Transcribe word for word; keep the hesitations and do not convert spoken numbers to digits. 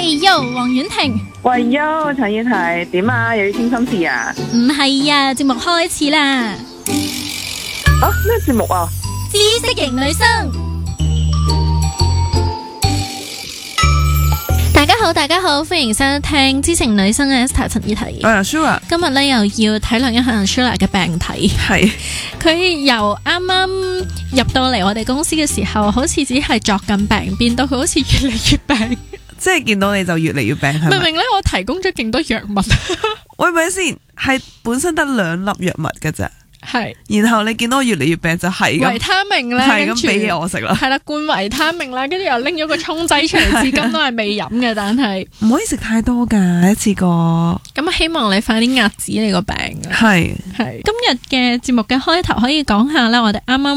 喂喲，黃婉婷。 喂喲，陳燕提點啊？又要傾心事啊？ 唔係啊，節目開始啦。 啊，咩節目啊？ 知識型女生。大家好，大家好，歡迎收聽知情女生嘅 Esther 陳燕提。 啊 Shula 今日咧又要體諒一下 Shula 嘅病體。 係佢由啱啱入到嚟我哋公司嘅時候，好似只係作緊病，變到佢好似越嚟越病。 即係見到你就越嚟越病，係咪？ 明明咧，我提供咗勁多藥物。 喂，咪先，係本身得兩粒藥物㗎咋。 係， 然後你見到我越嚟越病就係咁， 維他命咧， 係咁俾嘢我食啦。 係啦，灌維他命啦，跟住又拎咗個沖劑出嚟，至今都係未飲嘅。但係唔可以食太多㗎，一次過。 咁希望你快啲壓止你個病。 係係，今日嘅節目嘅開頭可以講下啦，我哋啱啱